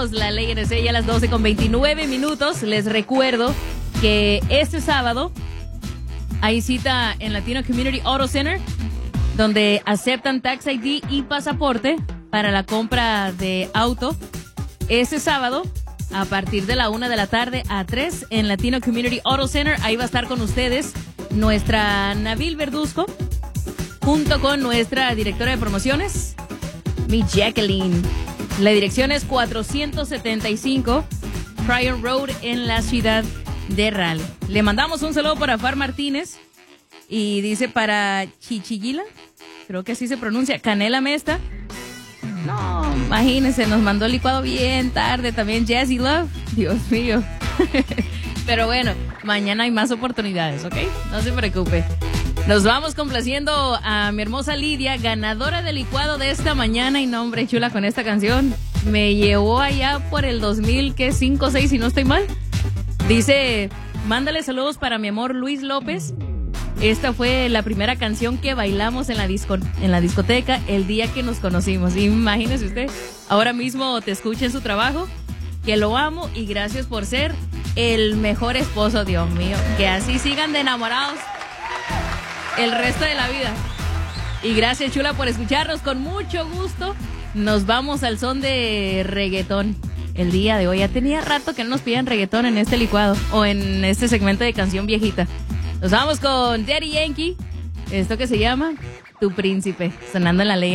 La Ley NC ya a las 12:29. Les recuerdo que este sábado hay cita en Latino Community Auto Center, donde aceptan Tax ID y pasaporte para la compra de auto. Este sábado, a partir de la 1 de la tarde a 3 en Latino Community Auto Center, ahí va a estar con ustedes nuestra Nabil Verduzco, junto con nuestra directora de promociones, mi Jacqueline. La dirección es 475 Pryor Road en la ciudad de Raleigh. Le mandamos un saludo para Far Martínez y dice para Chichiguila, creo que así se pronuncia, Canela Mesta. No, imagínense, nos mandó el licuado bien tarde también Jazzy Love. Dios mío. Pero bueno, mañana hay más oportunidades, ¿ok? No se preocupe. Nos vamos complaciendo a mi hermosa Lidia, ganadora del licuado de esta mañana. Y no, hombre, chula, con esta canción me llevó allá por el 2005 o 6, si no estoy mal. Dice, mándale saludos para mi amor Luis López. Esta fue la primera canción que bailamos en la discoteca el día que nos conocimos. Imagínese usted, ahora mismo te escucha en su trabajo, que lo amo y gracias por ser el mejor esposo, Dios mío. Que así sigan de enamorados el resto de la vida. Y gracias, chula, por escucharnos. Con mucho gusto nos vamos al son de reggaetón el día de hoy. Ya tenía rato que no nos pidían reggaetón en este licuado o en este segmento de canción viejita. Nos vamos con Daddy Yankee, esto que se llama Tu Príncipe, sonando en la ley.